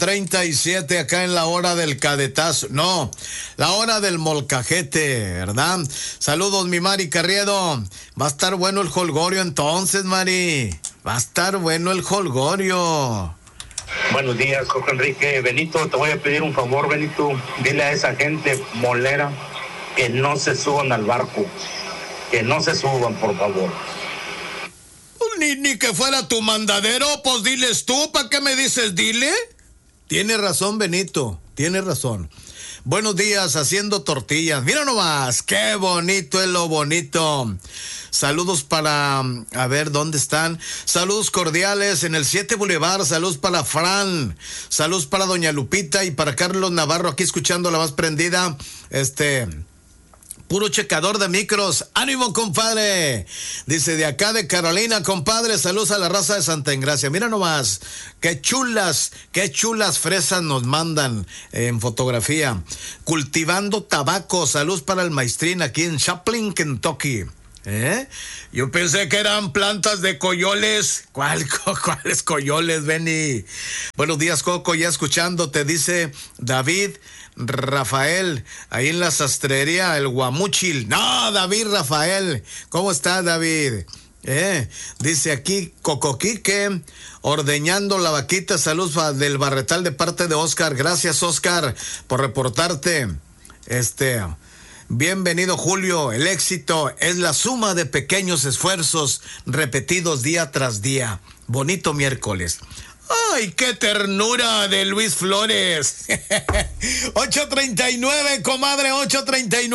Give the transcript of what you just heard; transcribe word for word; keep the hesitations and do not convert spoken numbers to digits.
treinta y siete acá en la hora del cadetazo. No, la hora del molcajete, ¿verdad? Saludos, mi Mari Carriedo. Va a estar bueno el jolgorio entonces, Mari. Va a estar bueno el jolgorio. Buenos días, Jorge Enrique. Benito, te voy a pedir un favor, Benito. Dile a esa gente molera que no se suban al barco. Que no se suban, por favor. Ni, ni que fuera tu mandadero, pues diles tú, ¿para qué me dices dile? Tiene razón, Benito, tiene razón. Buenos días, haciendo tortillas. Mira nomás, qué bonito es lo bonito. Saludos para, a ver, ¿dónde están? Saludos cordiales en el siete Boulevard. Saludos para Fran. Saludos para Doña Lupita y para Carlos Navarro, aquí escuchando la más prendida. Este... Puro checador de micros. ¡Ánimo, compadre! Dice, de acá de Carolina, compadre, saludos a la raza de Santa Engracia. Mira nomás, qué chulas, qué chulas fresas nos mandan en fotografía. Cultivando tabaco, saludos para el maestrín aquí en Chaplin, Kentucky. ¿Eh? Yo pensé que eran plantas de coyoles. ¿Cuál, ¿Cuáles coyoles, Benny? Buenos días, Coco, ya escuchándote, dice David Rafael, ahí en la sastrería, el Guamuchil. No, David Rafael, ¿cómo está, David? Eh, dice aquí Cocoquique, ordeñando la vaquita. Saludos del Barretal de parte de Oscar. Gracias, Oscar, por reportarte. Este, bienvenido, Julio. El éxito es la suma de pequeños esfuerzos repetidos día tras día. Bonito miércoles. ¡Ay, qué ternura de Luis Flores! ocho treinta y nueve, comadre, ocho treinta y nueve.